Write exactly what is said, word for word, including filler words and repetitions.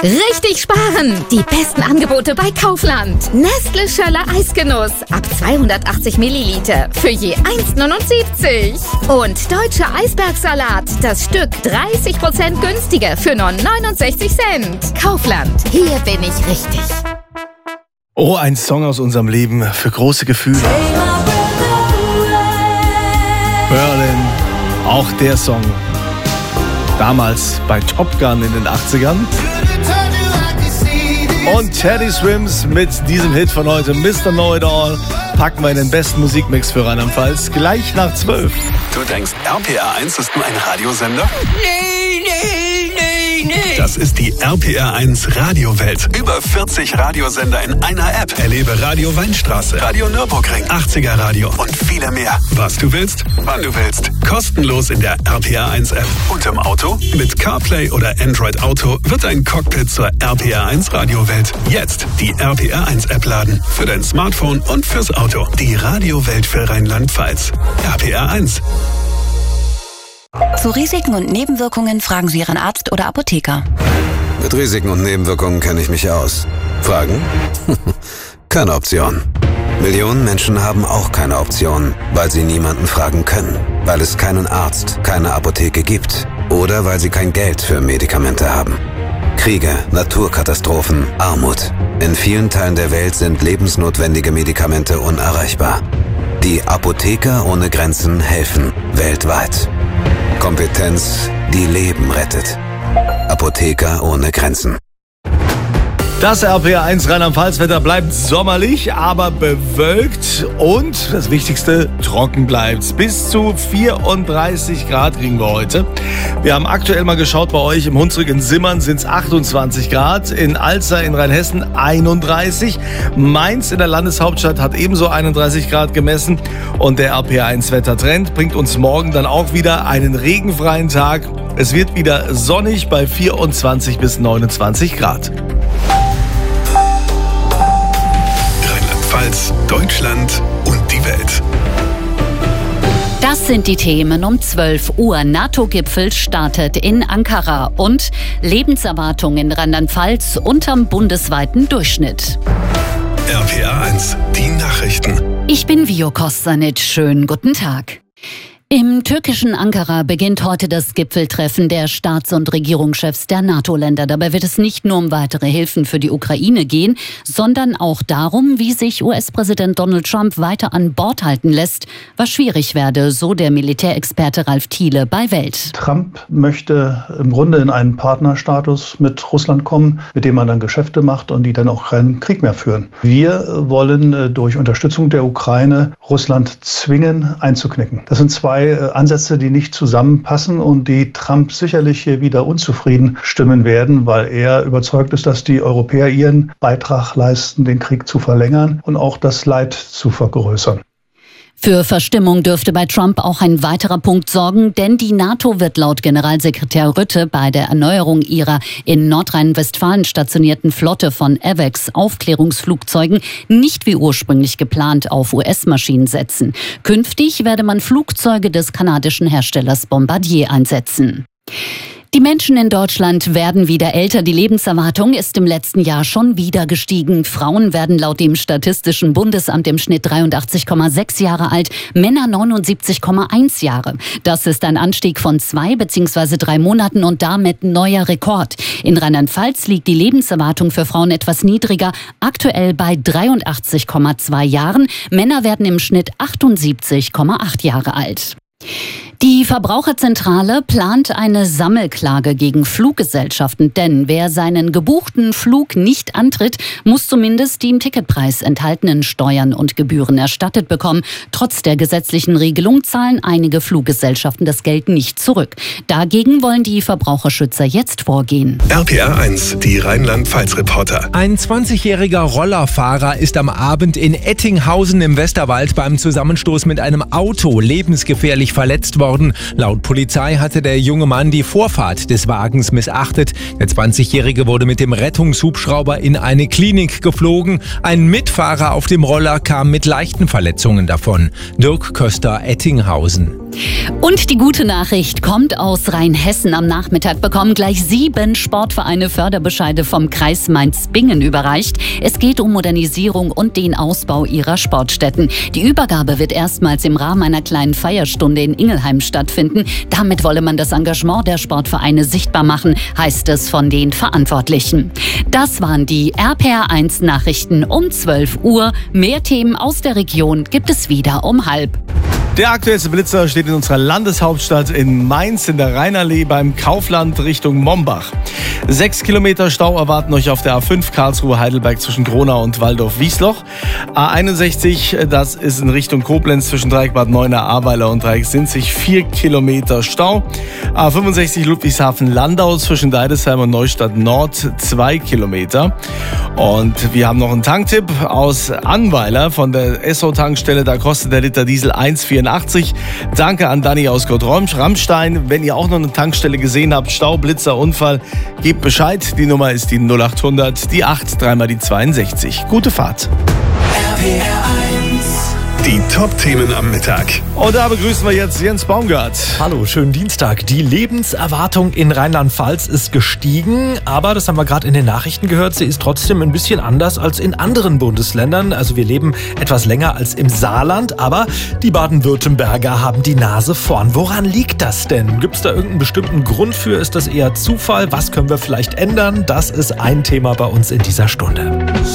Richtig sparen! Die besten Angebote bei Kaufland. Nestle Schöller Eisgenuss ab zweihundertachtzig Milliliter für je eins neunundsiebzig. Und Deutscher Eisbergsalat, das Stück dreißig Prozent günstiger für nur neunundsechzig Cent. Kaufland, hier bin ich richtig. Oh, ein Song aus unserem Leben für große Gefühle. Berlin, auch der Song. Damals bei Top Gun in den achtzigern. Und Teddy Swims mit diesem Hit von heute, Mister Know-It-All, packen wir in den besten Musikmix für Rheinland-Pfalz gleich nach zwölf. Du denkst, R P R eins ist nur ein Radiosender? Nee, nee, nee, nee. Das ist die R P R eins Radiowelt. Über vierzig Radiosender in einer App. Erlebe Radio Weinstraße, Radio Nürburgring, achtziger Radio und viele mehr. Was du willst, wann du willst. Kostenlos in der R P R eins App. Und im Auto? Mit CarPlay oder Android Auto wird dein Cockpit zur R P R eins Radiowelt. Jetzt die R P R eins App laden. Für dein Smartphone und fürs Auto. Die Radiowelt für Rheinland-Pfalz. R P R eins. Zu Risiken und Nebenwirkungen fragen Sie Ihren Arzt oder Apotheker. Mit Risiken und Nebenwirkungen kenne ich mich aus. Fragen? Keine Option. Millionen Menschen haben auch keine Option, weil sie niemanden fragen können, weil es keinen Arzt, keine Apotheke gibt oder weil sie kein Geld für Medikamente haben. Kriege, Naturkatastrophen, Armut. In vielen Teilen der Welt sind lebensnotwendige Medikamente unerreichbar. Die Apotheker ohne Grenzen helfen weltweit. Kompetenz, die Leben rettet. Apotheker ohne Grenzen. Das R P R eins Rheinland-Pfalz-Wetter bleibt sommerlich, aber bewölkt und, das Wichtigste, trocken bleibt. Bis zu vierunddreißig Grad kriegen wir heute. Wir haben aktuell mal geschaut, bei euch im Hunsrück in Simmern sind es achtundzwanzig Grad, in Alzer in Rheinhessen einunddreißig, Mainz in der Landeshauptstadt hat ebenso einunddreißig Grad gemessen und der R P R eins Wettertrend bringt uns morgen dann auch wieder einen regenfreien Tag. Es wird wieder sonnig bei vierundzwanzig bis neunundzwanzig Grad. Deutschland und die Welt. Das sind die Themen um zwölf Uhr. NATO-Gipfel startet in Ankara und Lebenserwartung in Rheinland-Pfalz unterm bundesweiten Durchschnitt. R P R eins, die Nachrichten. Ich bin Vio Kostanic. Schönen guten Tag. Im türkischen Ankara beginnt heute das Gipfeltreffen der Staats- und Regierungschefs der NATO-Länder. Dabei wird es nicht nur um weitere Hilfen für die Ukraine gehen, sondern auch darum, wie sich U S-Präsident Donald Trump weiter an Bord halten lässt, was schwierig werde, so der Militärexperte Ralf Thiele bei Welt. Trump möchte im Grunde in einen Partnerstatus mit Russland kommen, mit dem man dann Geschäfte macht und die dann auch keinen Krieg mehr führen. Wir wollen durch Unterstützung der Ukraine Russland zwingen, einzuknicken. Das sind zwei Ansätze, die nicht zusammenpassen und die Trump sicherlich hier wieder unzufrieden stimmen werden, weil er überzeugt ist, dass die Europäer ihren Beitrag leisten, den Krieg zu verlängern und auch das Leid zu vergrößern. Für Verstimmung dürfte bei Trump auch ein weiterer Punkt sorgen, denn die NATO wird laut Generalsekretär Rutte bei der Erneuerung ihrer in Nordrhein-Westfalen stationierten Flotte von AWACS-Aufklärungsflugzeugen nicht wie ursprünglich geplant auf U S-Maschinen setzen. Künftig werde man Flugzeuge des kanadischen Herstellers Bombardier einsetzen. Die Menschen in Deutschland werden wieder älter. Die Lebenserwartung ist im letzten Jahr schon wieder gestiegen. Frauen werden laut dem Statistischen Bundesamt im Schnitt dreiundachtzig Komma sechs Jahre alt, Männer neunundsiebzig Komma eins Jahre. Das ist ein Anstieg von zwei bzw. drei Monaten und damit neuer Rekord. In Rheinland-Pfalz liegt die Lebenserwartung für Frauen etwas niedriger, aktuell bei dreiundachtzig Komma zwei Jahren. Männer werden im Schnitt achtundsiebzig Komma acht Jahre alt. Die Verbraucherzentrale plant eine Sammelklage gegen Fluggesellschaften, denn wer seinen gebuchten Flug nicht antritt, muss zumindest die im Ticketpreis enthaltenen Steuern und Gebühren erstattet bekommen. Trotz der gesetzlichen Regelung zahlen einige Fluggesellschaften das Geld nicht zurück. Dagegen wollen die Verbraucherschützer jetzt vorgehen. R P R eins, die Rheinland-Pfalz-Reporter. Ein zwanzigjähriger Rollerfahrer ist am Abend in Ettinghausen im Westerwald beim Zusammenstoß mit einem Auto lebensgefährlich verletzt worden. Laut Polizei hatte der junge Mann die Vorfahrt des Wagens missachtet. Der zwanzigjährige wurde mit dem Rettungshubschrauber in eine Klinik geflogen. Ein Mitfahrer auf dem Roller kam mit leichten Verletzungen davon. Dirk Köster, Ettinghausen. Und die gute Nachricht kommt aus Rheinhessen. Am Nachmittag bekommen gleich sieben Sportvereine Förderbescheide vom Kreis Mainz-Bingen überreicht. Es geht um Modernisierung und den Ausbau ihrer Sportstätten. Die Übergabe wird erstmals im Rahmen einer kleinen Feierstunde in Ingelheim stattfinden. Damit wolle man das Engagement der Sportvereine sichtbar machen, heißt es von den Verantwortlichen. Das waren die R P R eins Nachrichten um zwölf Uhr. Mehr Themen aus der Region gibt es wieder um halb. Der aktuellste Blitzer steht in unserer Landeshauptstadt in Mainz in der Rheinallee beim Kaufland Richtung Mombach. Sechs Kilometer Stau erwarten euch auf der A fünf Karlsruhe-Heidelberg zwischen Gronau und Waldorf-Wiesloch. A einundsechzig, das ist in Richtung Koblenz zwischen Dreieckbad Neuenahr, Ahrweiler und Dreiecksinzig. Vier Kilometer Stau. A fünfundsechzig Ludwigshafen-Landau zwischen Deidesheim und Neustadt Nord. Zwei Kilometer. Und wir haben noch einen Tanktipp aus Annweiler von der Esso-Tankstelle. Da kostet der Liter Diesel eins Komma vierundachtzig. Danke an Dani aus Gott-Rammstein. Wenn ihr auch noch eine Tankstelle gesehen habt, Stau, Blitzer, Unfall, gebt Bescheid. Die Nummer ist die null acht hundert, die acht, dreimal die zweiundsechzig. Gute Fahrt. R P R eins. Die Top-Themen am Mittag. Und da begrüßen wir jetzt Jens Baumgart. Hallo, schönen Dienstag. Die Lebenserwartung in Rheinland-Pfalz ist gestiegen, aber das haben wir gerade in den Nachrichten gehört, sie ist trotzdem ein bisschen anders als in anderen Bundesländern. Also wir leben etwas länger als im Saarland, aber die Baden-Württemberger haben die Nase vorn. Woran liegt das denn? Gibt es da irgendeinen bestimmten Grund für? Ist das eher Zufall? Was können wir vielleicht ändern? Das ist ein Thema bei uns in dieser Stunde.